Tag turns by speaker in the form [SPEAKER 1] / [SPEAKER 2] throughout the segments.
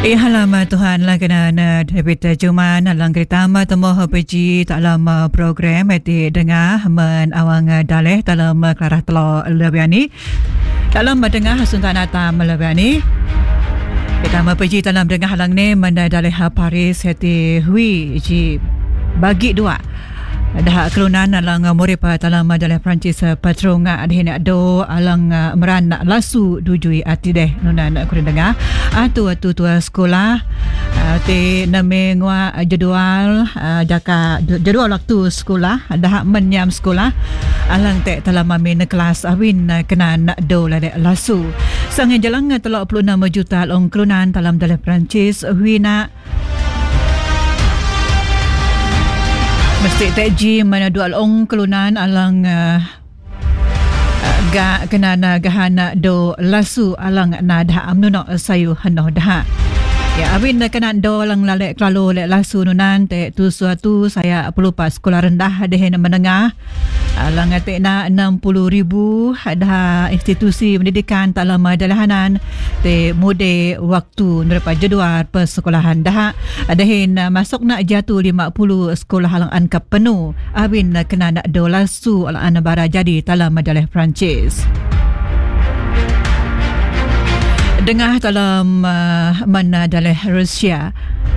[SPEAKER 1] Halaman Tuhan lah kena debita cuman halang kereta temu peji dalam program eti dengar men awang daleh dalam kelarah telo lebiani dalam dengar Sultan Atam lebiani kita peji dalam dengar halang ni men daleh Paris eti hui ji bagi dua dah kelunan alang muripa dalam dalam Perancis patrong adhin do alang meran lasu dujui ati deh nunan kurang dengar atu tua sekolah te name ngwa jadual jaka jadual waktu sekolah dah menyam sekolah alang te dalam main kelas awin kena nak do la lasu sang jalang 36 juta long kelunan dalam Perancis wina mesti teji mana dua long kelunan alang ga kena na gahana do lasu alang na dah amnuno sayu hanoh dah ya abin kena do lang lalek kalau lek lasu nunan te tu suatu saya pelupa sekolah rendah dehen menengah alang te na 60,000 ada institusi pendidikan dalam dalahanan te mode waktu nerpa jadual persekolahan dah dehen masuk nak jatuh 50 sekolah halang angkap penuh abin kena nak do lasu alang bara jadi dalam dalah Perancis Dengah dalam mana dalam Rusia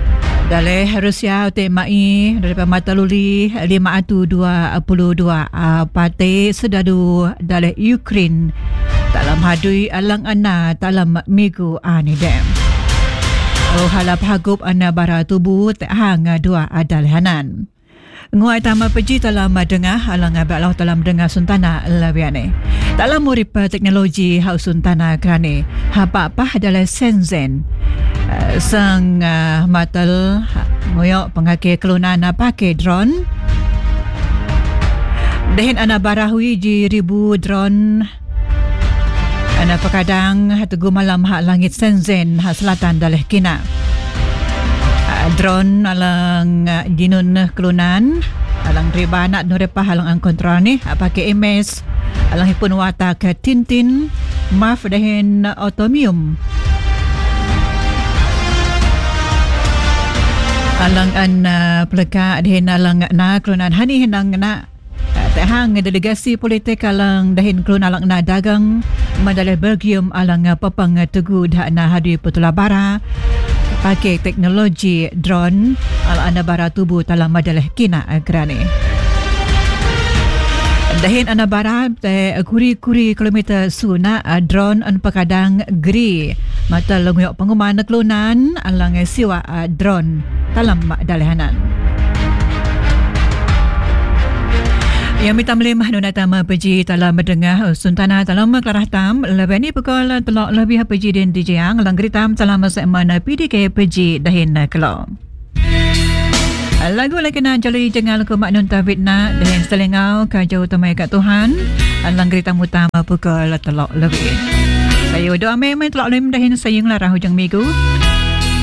[SPEAKER 1] temai daripada Mataluli 522 partai sedadu dalam Ukraine dalam hadui alang ana dalam minggu ani dem halap hagup ana bara tubuh hang dua adalhanan nguai tama peji dalam dengar alang abalah dalam dengar Suntana labiane dalam murip teknologi hau Suntana kerane apa adalah Shenzhen sang matal ngoyok pengakai kelunan pakai drone dehin ana barahui ji ribu drone ana pakadang tegu malam hak langit Shenzhen hak selatan daleh kina drone alang jinun kelunan alang riba nak nurepa halang ang kontrol ni pakai MS alang hipun wata ke Tintin maf dahin automium alang an pelaka dahin alang na kelunan hani hinang na tahang delegasi politik alang dahin kelun alang na dagang madalai Belgium alang papang tegu dah na hadi petulabara pakai teknologi drone ala bara tubuh dalam madalah kina kerane dahin anabara kuri kilometer suna drone an pakadang gri mata lenguyok pengumuman kelunan alang siwa drone dalam dalahanan yang minta melimah nunatama peji dalam mendengar Suntana dalam kelarah tam lebih ni pukul telok lebih peji dan DJ yang langgeri tam dalam segmen PDK peji dahin kelok lagu lagi nak jalui jengal ke maknun tawidna dahin selengau kajau tamai kat Tuhan langgeri tam utama pukul telok lebih saya doa memang telok lebih dahin sayang larah hujung minggu